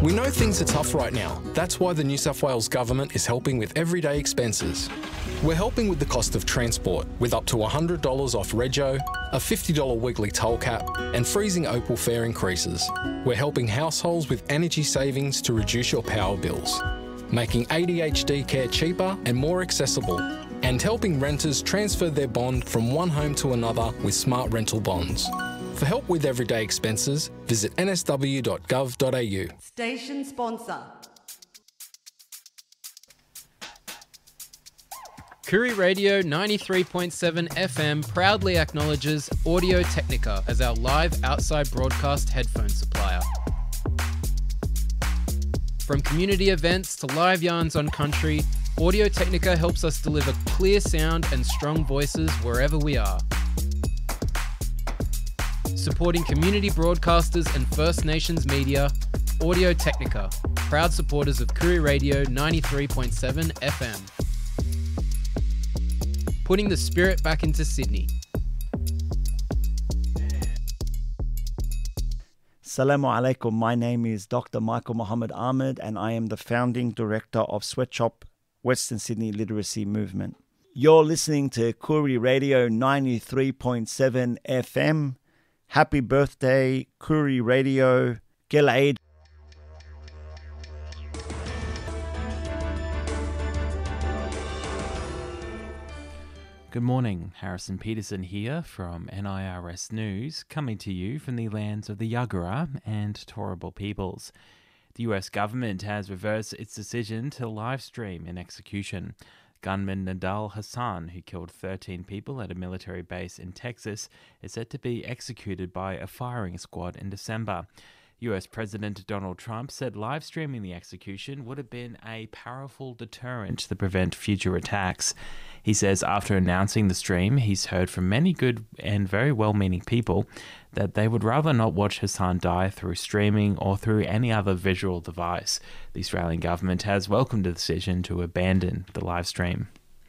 We know things are tough right now. That's why the New South Wales Government is helping with everyday expenses. We're helping with the cost of transport, with up to $100 off rego, a $50 weekly toll cap, and freezing Opal fare increases. We're helping households with energy savings to reduce your power bills, making ADHD care cheaper and more accessible, and helping renters transfer their bond from one home to another with smart rental bonds. For help with everyday expenses, visit nsw.gov.au. Station sponsor. Koori Radio 93.7 FM proudly acknowledges Audio Technica as our live outside broadcast headphone supplier. From community events to live yarns on country, Audio Technica helps us deliver clear sound and strong voices wherever we are. Supporting community broadcasters and First Nations media, Audio Technica, proud supporters of Koori Radio 93.7 FM. Putting the spirit back into Sydney. Assalamu alaikum. My name is Dr. Michael Muhammad Ahmed and I am the founding director of Sweatshop Western Sydney Literacy Movement. You're listening to Koori Radio 93.7 FM. Happy birthday, Koori Radio. Gil Eid. Good morning, Harrison Peterson here from NIRS News, coming to you from the lands of the Yagara and Turrbal peoples. The US government has reversed its decision to live stream an execution. Gunman Nadal Hassan, who killed 13 people at a military base in Texas, is set to be executed by a firing squad in December. US President Donald Trump said live streaming the execution would have been a powerful deterrent to prevent future attacks. He says after announcing the stream, he's heard from many good and very well-meaning people that they would rather not watch Hassan die through streaming or through any other visual device. The Australian government has welcomed the decision to abandon the live stream.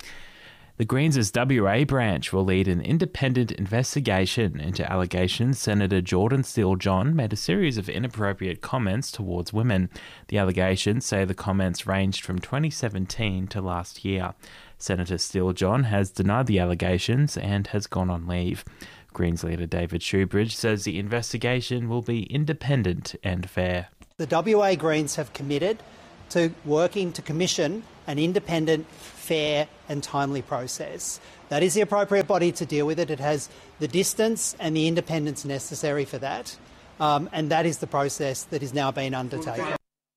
The Greens' WA branch will lead an independent investigation into allegations Senator Jordan Steele-John made a series of inappropriate comments towards women. The allegations say the comments ranged from 2017 to last year. Senator Steele-John has denied the allegations and has gone on leave. Greens leader David Shoebridge says the investigation will be independent and fair. The WA Greens have committed to working to commission an independent, fair and timely process. That is the appropriate body to deal with it. It has the distance and the independence necessary for that, and that is the process that is now being undertaken.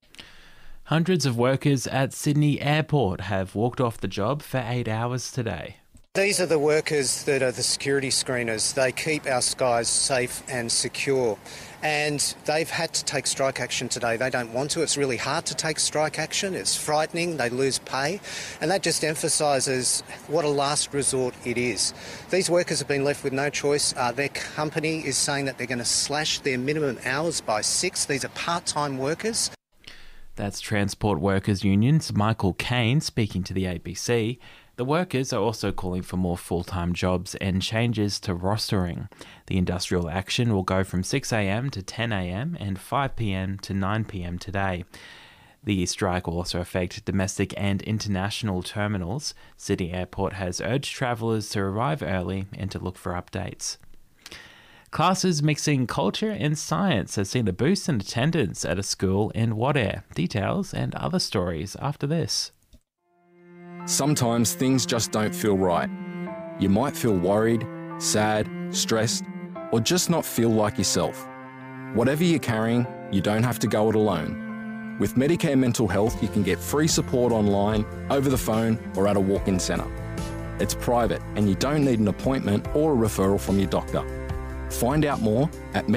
Hundreds of workers at Sydney Airport have walked off the job for 8 hours today. These are the workers that are the security screeners. They keep our skies safe and secure. And they've had to take strike action today. They don't want to. It's really hard to take strike action. It's frightening. They lose pay. And that just emphasises what a last resort it is. These workers have been left with no choice. Their company is saying that they're going to slash their minimum hours by 6. These are part-time workers. That's Transport Workers Union's Michael Caine speaking to the ABC. The workers are also calling for more full-time jobs and changes to rostering. The industrial action will go from 6 a.m. to 10 a.m. and 5 p.m. to 9 p.m. today. The strike will also affect domestic and international terminals. Sydney Airport has urged travellers to arrive early and to look for updates. Classes mixing culture and science has seen a boost in attendance at a school in Wadair. Details and other stories after this. Sometimes things just don't feel right. You might feel worried, sad, stressed, or just not feel like yourself. Whatever you're carrying, you don't have to go it alone. With Medicare Mental Health, you can get free support online, over the phone, or at a walk-in centre. It's private and you don't need an appointment or a referral from your doctor. Find out more at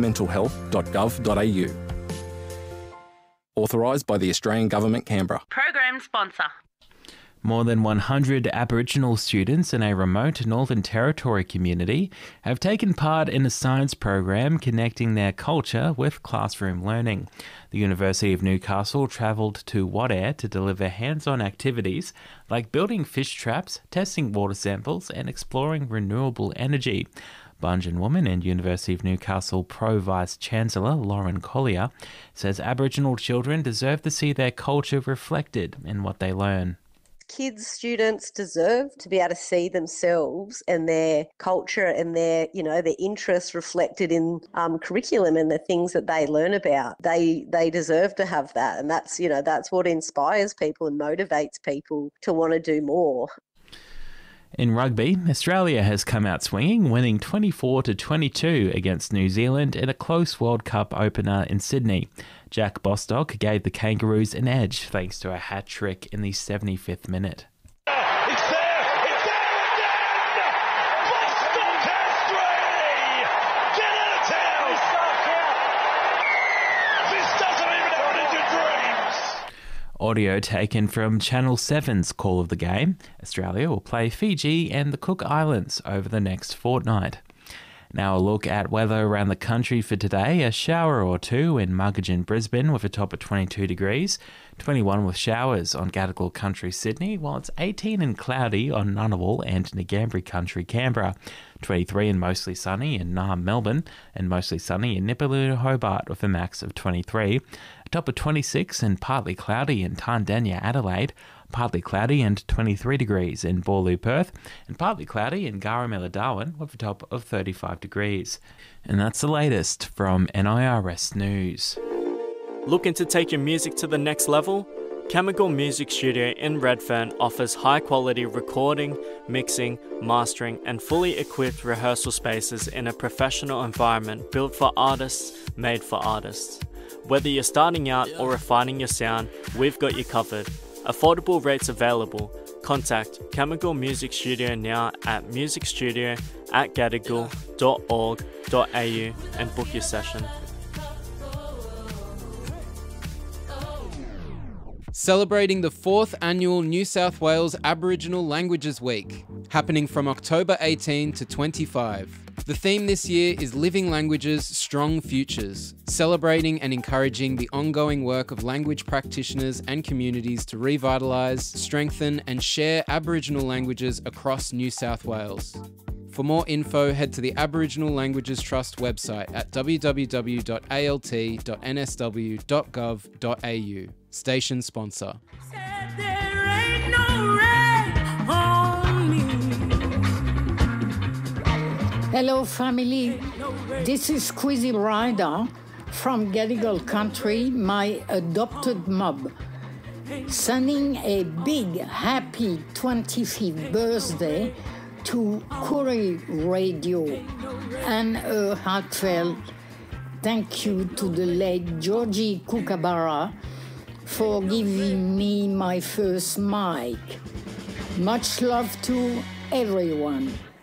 medicarementalhealth.gov.au. Authorised by the Australian Government, Canberra. Program sponsor. More than 100 Aboriginal students in a remote Northern Territory community have taken part in a science program connecting their culture with classroom learning. The University of Newcastle travelled to Wadair to deliver hands-on activities like building fish traps, testing water samples and exploring renewable energy. Bungeon woman and University of Newcastle Pro Vice-Chancellor Lauren Collier says Aboriginal children deserve to see their culture reflected in what they learn. Kids, students deserve to be able to see themselves and their culture and their, their interests reflected in curriculum and the things that they learn about. They deserve to have that, and that's what inspires people and motivates people to want to do more. In rugby, Australia has come out swinging, winning 24-22 against New Zealand in a close World Cup opener in Sydney. Jack Bostock gave the Kangaroos an edge thanks to a hat-trick in the 75th minute. It's there again! Bostock has three! Get out of town! This doesn't even happen in your dreams! Audio taken from Channel 7's Call of the Game. Australia will play Fiji and the Cook Islands over the next fortnight. Now a look at weather around the country for today. A shower or two in Muggeridge, Brisbane with a top of 22 degrees. 21 with showers on Gadigal Country, Sydney, while it's 18 and cloudy on Ngunnawal and Ngambri Country, Canberra. 23 and mostly sunny in Naarm, Melbourne, and mostly sunny in Nipaloo, Hobart with a max of 23. A top of 26 and partly cloudy in Tandanya, Adelaide. Partly cloudy and 23 degrees in Boorloo, Perth, and partly cloudy in Garamilla, Darwin with a top of 35 degrees. And that's the latest from NIRS News. Looking to take your music to the next level? Chemical Music Studio in Redfern offers high-quality recording, mixing, mastering, and fully equipped rehearsal spaces in a professional environment built for artists, made for artists. Whether you're starting out or refining your sound, we've got you covered. Affordable rates available. Contact Chemical Music Studio now at musicstudio@gadigal.org.au and book your session. Celebrating the 4th annual New South Wales Aboriginal Languages Week, happening from October 18 to 25. The theme this year is Living Languages, Strong Futures, celebrating and encouraging the ongoing work of language practitioners and communities to revitalise, strengthen and share Aboriginal languages across New South Wales. For more info, head to the Aboriginal Languages Trust website at www.alt.nsw.gov.au. Station sponsor. Hello family, this is Squeezy Ryder from Gadigal Country, my adopted mob, sending a big happy 25th birthday to Koori Radio and a heartfelt thank you to the late Georgie Kookaburra for giving me my first mic. Much love to everyone.